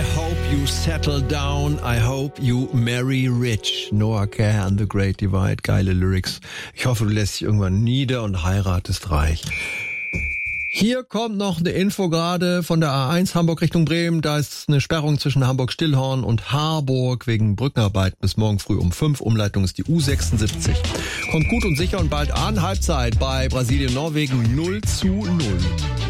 hope you settle down. I hope you marry rich. Noah Kerr and the Great Divide. Geile Lyrics. Ich hoffe, du lässt dich irgendwann nieder und heiratest reich. Hier kommt noch eine Info gerade von der A1 Hamburg Richtung Bremen. Da ist eine Sperrung zwischen Hamburg-Stillhorn und Harburg wegen Brückenarbeit bis morgen früh um 5. Umleitung ist die U76. Kommt gut und sicher und bald an. Halbzeit bei Brasilien-Norwegen 0:0.